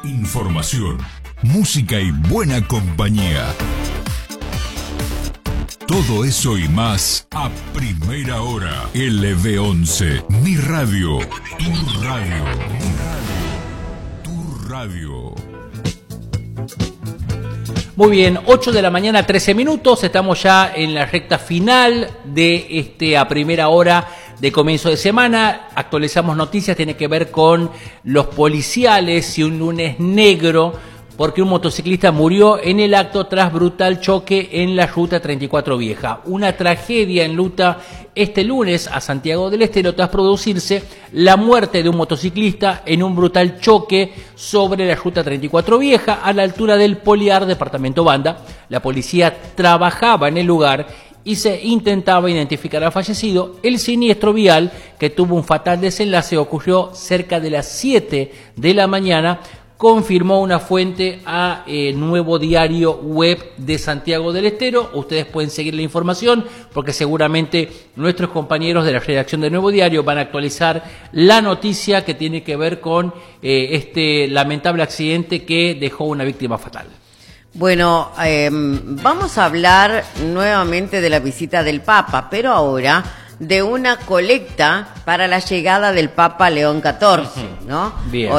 Información, música y buena compañía. Todo eso y más a primera hora. LV11, mi radio, tu radio, tu radio. Muy bien, 8 de la mañana, 13 minutos. Estamos ya en la recta final de a primera hora de comienzo de semana. Actualizamos noticias, tiene que ver con los policiales y un lunes negro, porque un motociclista murió en el acto tras brutal choque en la Ruta 34 Vieja. Una tragedia enluta este lunes a Santiago del Estero tras producirse la muerte de un motociclista en un brutal choque sobre la Ruta 34 Vieja a la altura del Poliar, departamento Banda. La policía trabajaba en el lugar y se intentaba identificar al fallecido. El siniestro vial, que tuvo un fatal desenlace, ocurrió cerca de las 7 de la mañana, confirmó una fuente a Nuevo Diario Web de Santiago del Estero. Ustedes pueden seguir la información porque seguramente nuestros compañeros de la redacción de Nuevo Diario van a actualizar la noticia que tiene que ver con este lamentable accidente que dejó una víctima fatal. Bueno, vamos a hablar nuevamente de la visita del Papa, pero ahora de una colecta para la llegada del Papa León XIV, ¿no? Bien.